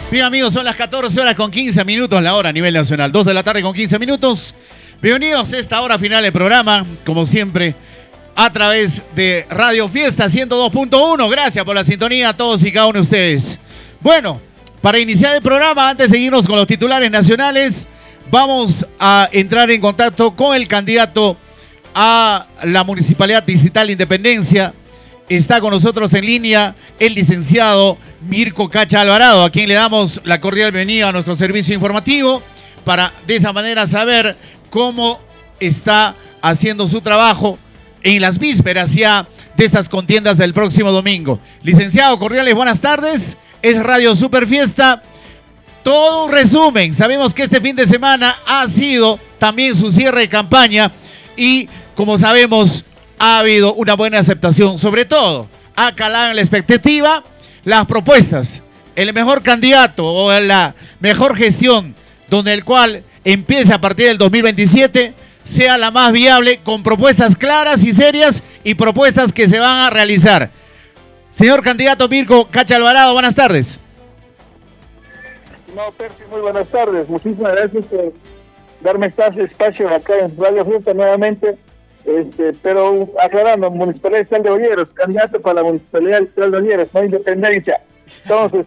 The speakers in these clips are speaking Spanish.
Bien, amigos, son las 14 horas con 15 minutos la hora a nivel nacional. 2 de la tarde con 15 minutos. Bienvenidos a esta hora final del programa, como siempre, a través de Radio Fiesta 102.1. Gracias por la sintonía a todos y cada uno de ustedes. Bueno, para iniciar el programa, antes de seguirnos con los titulares nacionales, vamos a entrar en contacto con el candidato a la Municipalidad Distrital de Independencia. Está con nosotros en línea el licenciado Mirko Cacha Alvarado, a quien le damos la cordial bienvenida a nuestro servicio informativo para de esa manera saber cómo está haciendo su trabajo en las vísperas ya de estas contiendas del próximo domingo. Licenciado, cordiales buenas tardes. Es Radio Super Fiesta. Todo un resumen. Sabemos que este fin de semana ha sido también su cierre de campaña y, como sabemos, ha habido una buena aceptación. Sobre todo, ha calado en la expectativa las propuestas. El mejor candidato o la mejor gestión, donde el cual empiece a partir del 2027, sea la más viable, con propuestas claras y serias y propuestas que se van a realizar. Señor candidato Mirko Cacha Alvarado, buenas tardes. No, Percy, muy buenas tardes. Muchísimas gracias por darme este espacio acá en Radio Fiesta nuevamente. Pero aclarando, Municipalidad Distrital de Olleros, candidato para la Municipalidad Distrital de Olleros, no Independencia. Entonces,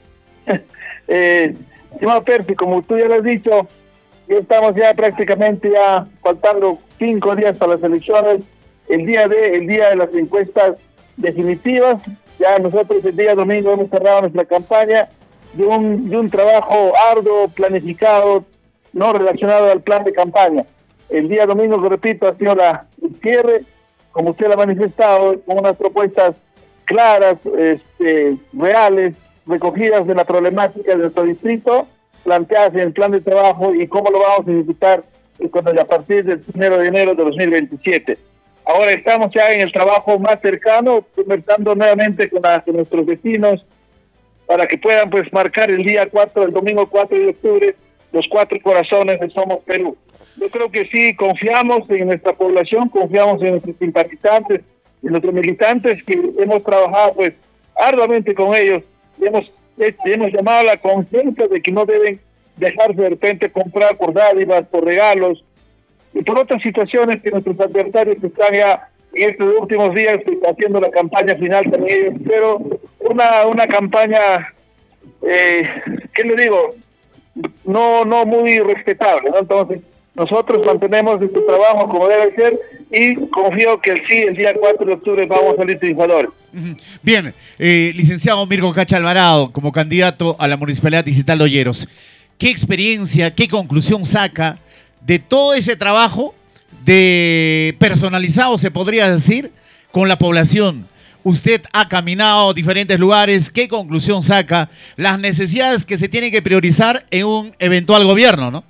estimado Percy, como tú ya lo has dicho, ya estamos prácticamente faltando 5 días para las elecciones, el día de las encuestas definitivas. Ya nosotros el día domingo hemos cerrado nuestra campaña de un trabajo arduo, planificado, no relacionado al plan de campaña. El día domingo, lo repito, ha sido el cierre, como usted lo ha manifestado, con unas propuestas claras, reales, recogidas de la problemática de nuestro distrito, planteadas en el plan de trabajo y cómo lo vamos a ejecutar a partir del 1 de enero de 2027. Ahora estamos ya en el trabajo más cercano, conversando nuevamente con nuestros vecinos para que puedan marcar el domingo 4 de octubre, los 4 corazones de Somos Perú. Yo creo que sí, confiamos en nuestra población, confiamos en nuestros simpatizantes, en nuestros militantes, que hemos trabajado arduamente con ellos. Hemos llamado a la conciencia de que no deben dejarse de repente comprar por dádivas, por regalos y por otras situaciones que nuestros adversarios están ya en estos últimos días haciendo la campaña final también. Pero una campaña, ¿qué le digo? No muy respetable, ¿no? Entonces, nosotros mantenemos este trabajo como debe ser y confío que el día 4 de octubre vamos a salir triunfadores. Bien, licenciado Mirko Cacha Alvarado, como candidato a la Municipalidad Distrital de Olleros, ¿qué experiencia, qué conclusión saca de todo ese trabajo personalizado, se podría decir, con la población? Usted ha caminado a diferentes lugares, ¿qué conclusión saca? Las necesidades que se tienen que priorizar en un eventual gobierno, ¿no?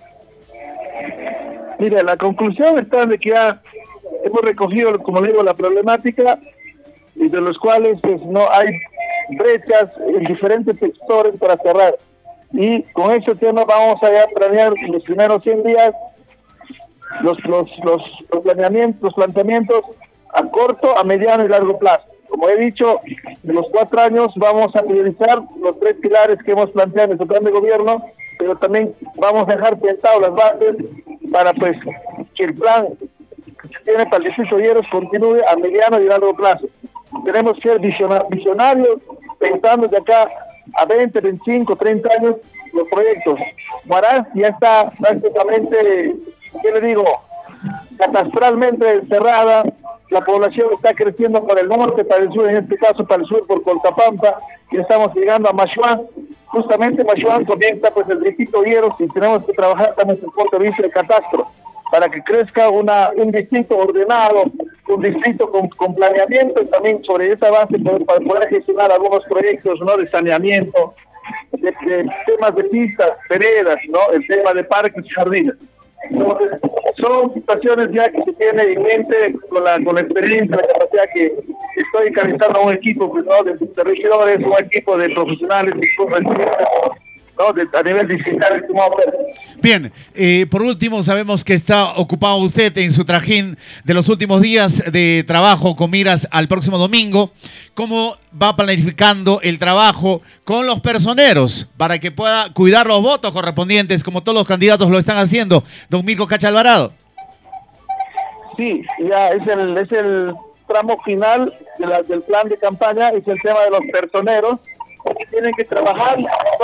Mira, la conclusión está de que ya hemos recogido, como digo, la problemática y de los cuales no hay brechas en diferentes sectores para cerrar. Y con ese tema vamos a planear en los primeros 100 días los planteamientos a corto, a mediano y largo plazo. Como he dicho, de los 4 años vamos a priorizar los 3 pilares que hemos planteado en nuestro plan de gobierno, pero también vamos a dejar sentadas las bases para que el plan que se tiene para el distrito Olleros continúe a mediano y largo plazo. Tenemos que ser visionarios, pensando de acá a 20, 25, 30 años los proyectos. Huaraz ya está prácticamente, ¿qué le digo?, catastralmente cerrada. La población está creciendo para el norte, para el sur, en este caso para el sur por Coltapampa, y estamos llegando a Machuán. Justamente Machuán comienza el distrito Olleros y tenemos que trabajar también desde el punto de vista del catastro para que crezca un distrito ordenado, un distrito con planeamiento, y también sobre esa base para poder gestionar algunos proyectos, ¿no?, de saneamiento, de temas de pistas, veredas, ¿no?, el tema de parques y jardines. Entonces, son situaciones ya que se tiene en mente con la experiencia, la capacidad que estoy encabezando un equipo, ¿no?, de regidores, un equipo de profesionales, ¿no? A nivel digital, estimado Pedro. Bien, por último, sabemos que está ocupado usted en su trajín de los últimos días de trabajo con miras al próximo domingo. ¿Cómo va planificando el trabajo con los personeros para que pueda cuidar los votos correspondientes, como todos los candidatos lo están haciendo, don Mirko Cacha Alvarado? Sí, ya es el tramo final del plan de campaña, es el tema de los personeros, que tienen que trabajar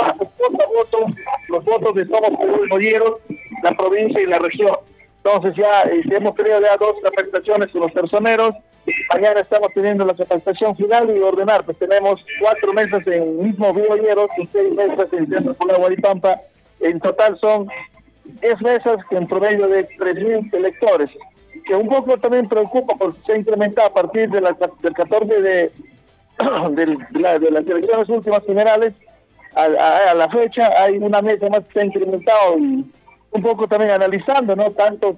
los votos de Somos Perú y Molleros, la provincia y la región. Entonces ya hemos tenido ya 2 capacitaciones con los personeros, mañana estamos teniendo la capacitación final y ordenar, pues tenemos 4 mesas en mismo Molleros y 6 mesas en Centro Poblado Guaripampa, en total son 10 mesas en promedio de 3.000 electores, que un poco también preocupa porque se ha incrementado a partir del 14 de las elecciones últimas generales a la fecha. Hay una mesa más que se ha incrementado y un poco también analizando, ¿no? Tantos,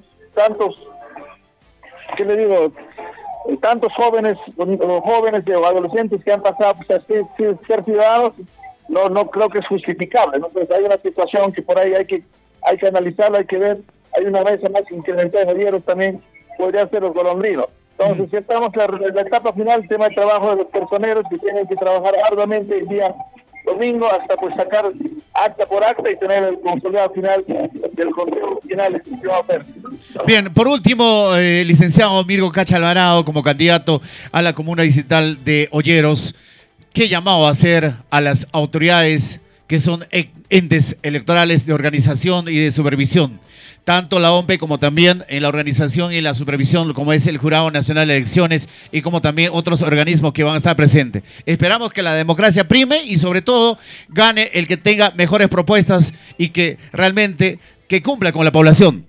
¿qué le digo? Tantos jóvenes o adolescentes que han pasado pues, a ser ciudadanos, no creo que es justificable, ¿no? Pues hay una situación que por ahí hay que analizarla, hay que ver. Hay una mesa más incrementada de Molleros también, podría ser los golondrinos. Entonces, ya estamos en la etapa final, el tema de trabajo de los personeros que tienen que trabajar arduamente el día domingo hasta pues sacar acta por acta y tener el consolidado final del conteo final que va a hacer. Bien, por último, licenciado Mirko Cacha Alvarado, como candidato a la comuna distrital de Olleros, ¿qué llamado a hacer a las autoridades que son entes electorales de organización y de supervisión? Tanto la OMPE como también en la organización y la supervisión, como es el Jurado Nacional de Elecciones y como también otros organismos que van a estar presentes. Esperamos que la democracia prime y sobre todo gane el que tenga mejores propuestas y que realmente que cumpla con la población.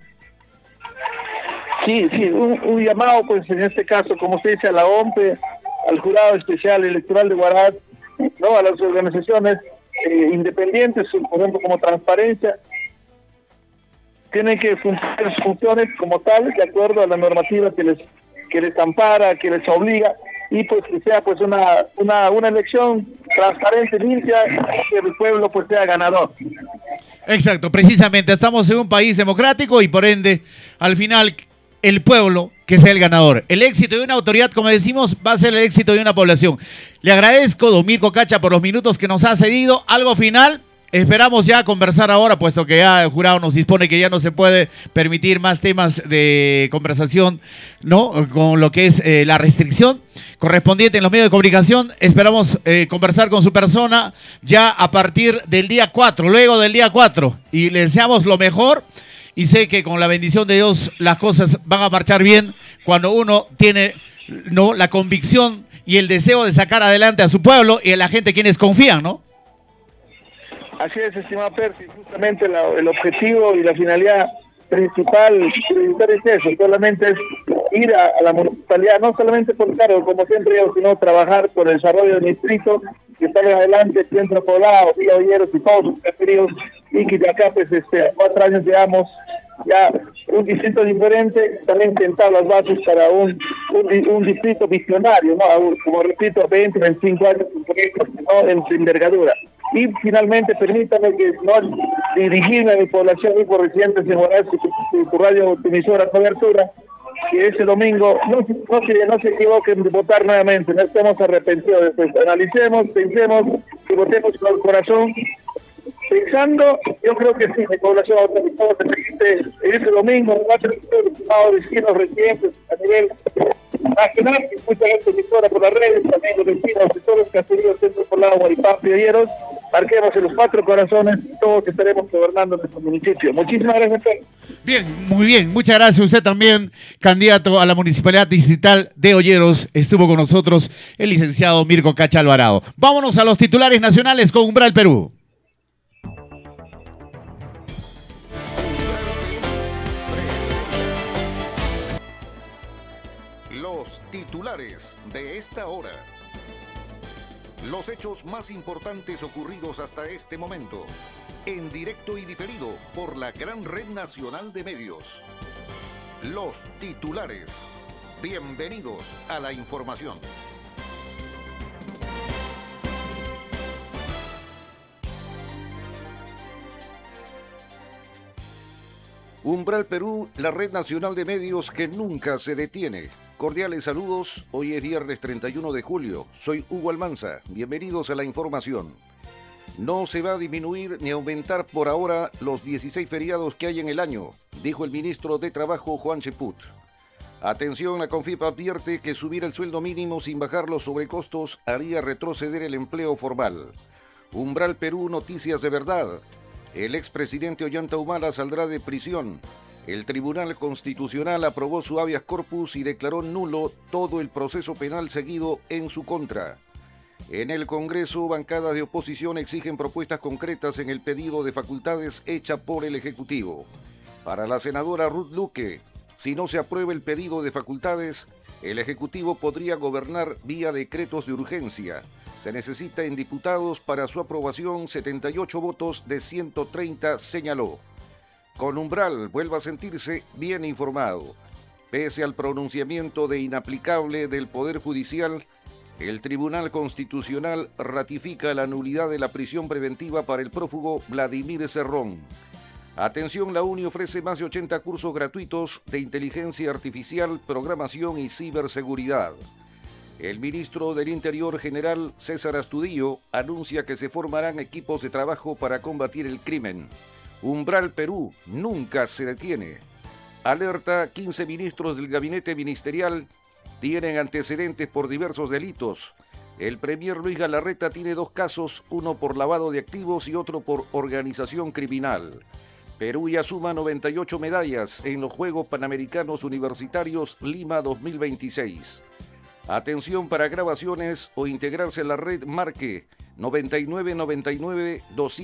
Sí, un llamado pues en este caso, como se dice, a la OMPE, al Jurado Especial Electoral de Huaraz, ¿no? A las organizaciones independientes, por ejemplo como Transparencia, tienen que cumplir sus funciones como tal, de acuerdo a la normativa que les ampara, que les obliga, y pues que sea pues una elección transparente, limpia, y que el pueblo pues sea ganador. Exacto, precisamente, estamos en un país democrático y por ende, al final, el pueblo que sea el ganador. El éxito de una autoridad, como decimos, va a ser el éxito de una población. Le agradezco, don Mirko Cacha, por los minutos que nos ha cedido. Algo final. Esperamos ya conversar ahora, puesto que ya el jurado nos dispone que ya no se puede permitir más temas de conversación, ¿no? Con lo que es la restricción correspondiente en los medios de comunicación. Esperamos conversar con su persona ya a partir del día 4, luego del día 4. Y le deseamos lo mejor y sé que con la bendición de Dios las cosas van a marchar bien cuando uno tiene, ¿no?, la convicción y el deseo de sacar adelante a su pueblo y a la gente quienes confían, ¿no? Así es, estimado Percy, justamente el objetivo y la finalidad principal es eso, solamente es ir a la municipalidad, no solamente por cargo, como siempre digo, sino trabajar por el desarrollo del distrito, que salga adelante Centro Poblado, Villa Olleros y todos sus referidos, y que de acá pues a 4 años veamos ya un distrito diferente, también sentar las bases para un distrito visionario, ¿no? Como repito, 20, 25 años, ¿no?, en su envergadura. Y finalmente, permítame que no dirigirme a mi población y por residentes en Huaraz y tu radio, tu emisora cobertura, que ese domingo no se equivoquen de votar nuevamente, no estemos arrepentidos después. Analicemos, pensemos y votemos con el corazón. Pensando, yo creo que sí, mi población autorizada ese domingo va a tener vecinos residentes a nivel nacional, que mucha gente emisora por las redes, también los vecinos de todos los caseríos, Centro Poblado, Guaripampa y Olleros, marquemos en los 4 corazones y todos estaremos gobernando nuestro municipio. Muchísimas gracias, Pedro. Bien, muy bien. Muchas gracias a usted también, candidato a la Municipalidad Distrital de Olleros. Estuvo con nosotros el licenciado Mirko Cacha Alvarado. Vámonos a los titulares nacionales con Umbral Perú. Los titulares de esta hora. Los hechos más importantes ocurridos hasta este momento, en directo y diferido por la gran red nacional de medios. Los titulares. Bienvenidos a la información. Umbral Perú, la red nacional de medios que nunca se detiene. Cordiales saludos, hoy es viernes 31 de julio, soy Hugo Almanza, bienvenidos a la información. No se va a disminuir ni aumentar por ahora los 16 feriados que hay en el año, dijo el ministro de Trabajo Juan Cheput. Atención, la CONFIEP advierte que subir el sueldo mínimo sin bajar los sobrecostos haría retroceder el empleo formal. Umbral Perú, noticias de verdad. El expresidente Ollanta Humala saldrá de prisión. El Tribunal Constitucional aprobó su habeas corpus y declaró nulo todo el proceso penal seguido en su contra. En el Congreso, bancadas de oposición exigen propuestas concretas en el pedido de facultades hecha por el Ejecutivo. Para la senadora Ruth Luque, si no se aprueba el pedido de facultades, el Ejecutivo podría gobernar vía decretos de urgencia. Se necesita en diputados para su aprobación 78 votos de 130, señaló. Con Umbral vuelva a sentirse bien informado. Pese al pronunciamiento de inaplicable del Poder Judicial, el Tribunal Constitucional ratifica la nulidad de la prisión preventiva para el prófugo Vladimir Cerrón. Atención, la UNI ofrece más de 80 cursos gratuitos de inteligencia artificial, programación y ciberseguridad. El ministro del Interior, general César Astudillo, anuncia que se formarán equipos de trabajo para combatir el crimen. Umbral Perú nunca se detiene. Alerta, 15 ministros del gabinete ministerial tienen antecedentes por diversos delitos. El premier Luis Galarreta tiene 2 casos, uno por lavado de activos y otro por organización criminal. Perú ya suma 98 medallas en los Juegos Panamericanos Universitarios Lima 2026. Atención, para grabaciones o integrarse en la red, marque 9999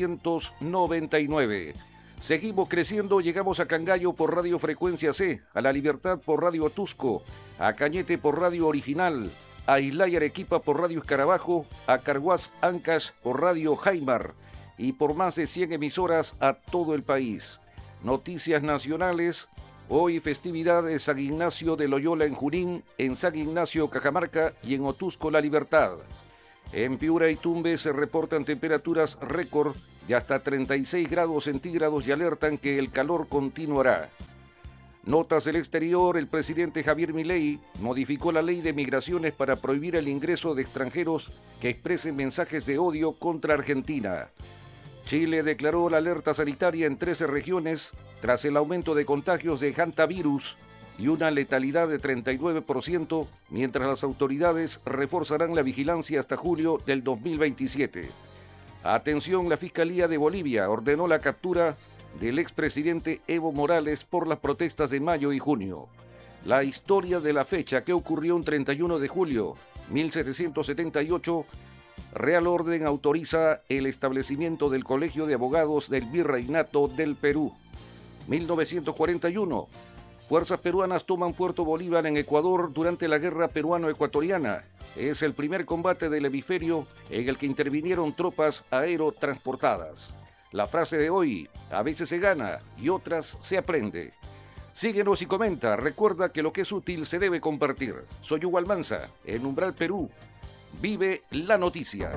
299. Seguimos creciendo, llegamos a Cangallo por Radio Frecuencia C, a La Libertad por Radio Tusco, a Cañete por Radio Original, a Isla y Arequipa por Radio Escarabajo, a Carhuaz Ancash por Radio Jaimar y por más de 100 emisoras a todo el país. Noticias nacionales. Hoy festividad de San Ignacio de Loyola en Junín, en San Ignacio Cajamarca y en Otusco La Libertad. En Piura y Tumbes se reportan temperaturas récord de hasta 36 grados centígrados y alertan que el calor continuará. Notas del exterior, el presidente Javier Milei modificó la ley de migraciones para prohibir el ingreso de extranjeros que expresen mensajes de odio contra Argentina. Chile declaró la alerta sanitaria en 13 regiones tras el aumento de contagios de hantavirus y una letalidad de 39%, mientras las autoridades reforzarán la vigilancia hasta julio del 2027. Atención, la Fiscalía de Bolivia ordenó la captura del expresidente Evo Morales por las protestas de mayo y junio. La historia de la fecha que ocurrió un 31 de julio 1778, Real Orden autoriza el establecimiento del Colegio de Abogados del Virreinato del Perú. 1941. Fuerzas peruanas toman Puerto Bolívar en Ecuador durante la Guerra Peruano-Ecuatoriana. Es el primer combate del hemisferio en el que intervinieron tropas aerotransportadas. La frase de hoy: a veces se gana y otras se aprende. Síguenos y comenta. Recuerda que lo que es útil se debe compartir. Soy Hugo Almanza, en Umbral Perú. Vive la noticia.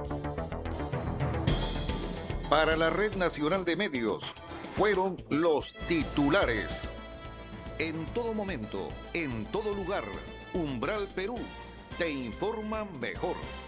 Para la Red Nacional de Medios, fueron los titulares. En todo momento, en todo lugar, Umbral Perú te informa mejor.